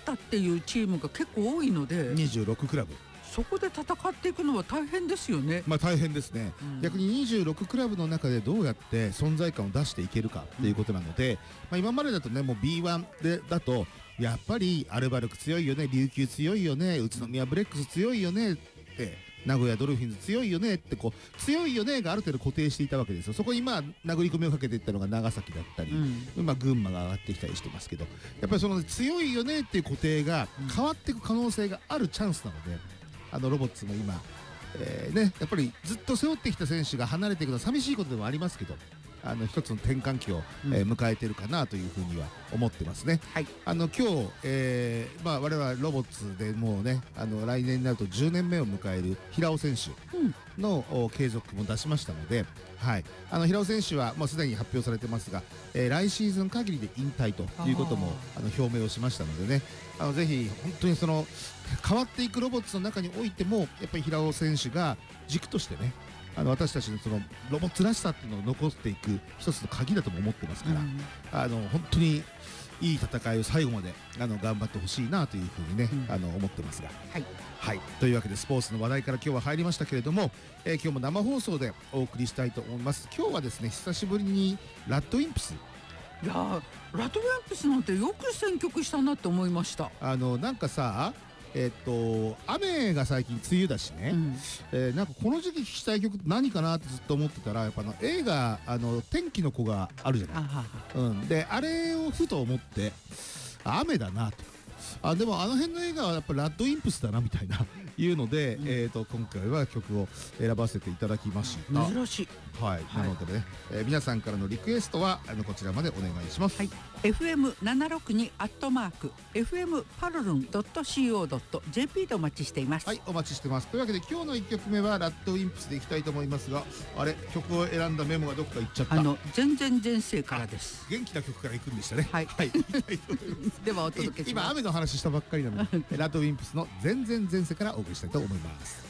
たっていうチームが結構多いので、 26クラブ、 そこで戦っていくのは大変ですよね。 大変ですね、逆に26クラブの中でどうやって存在感を出していけるかっていうことなので、今までだとね、もう B1 だとやっぱりアルバルク強いよね、琉球強いよね、宇都宮ブレックス強いよねって、名古屋ドルフィンズ強いよねって、こう強いよねがある程度固定していたわけですよ。そこに殴り込みをかけていったのが長崎だったり、群馬が上がってきたりしてますけど、やっぱりその強いよねっていう固定が変わっていく可能性があるチャンスなので、ロボッツも今、やっぱりずっと背負ってきた選手が離れていくのは寂しいことでもありますけど、一つの転換期を、迎えてるかなというふうには思ってますね。 はい、 今日、我々ロボッツでもうね、来年になると10年目を迎える平尾選手の、継続も出しましたので、はい、平尾選手はもうすでに発表されてますが、来シーズン限りで引退ということも表明をしましたのでね、ぜひ本当にその変わっていくロボッツの中においてもやっぱり平尾選手が軸としてね、私たちのそのロボッツらしさっていうのを残していく一つの鍵だとも思ってますから、本当にいい戦いを最後まで頑張ってほしいなというふうにね、思ってますが、はい、というわけでスポーツの話題から今日は入りましたけれども、今日も生放送でお送りしたいと思います。今日はですね、久しぶりにラッドウィンプス、 いやラッドウィンプスなんてよく選曲したなって思いました。 なんかさ、雨が最近梅雨だしね、なんかこの時期聴きたい曲って何かなってずっと思ってたら、やっぱ映画天気の子があるじゃない。であれをふと思って雨だなと、でもあの辺の映画はやっぱラッドインプスだなみたいないうので、今回は曲を選ばせていただきました。 珍しい。 はい、なのでね、皆さんからのリクエストはこちらまでお願いします。 はい、FM762 FM パルルン .co.jp でお待ちしています。 はい、お待ちしてます。というわけで今日の1曲目はラッドウィンプスでいきたいと思いますが、あれ、曲を選んだメモがどこか行っちゃった。 全然前世からです。 元気な曲から行くんでしたね。 はい、ではお届けします。 今雨の話したばっかりなのでラッドウィンプスの全然前世からお送りしたいと思います。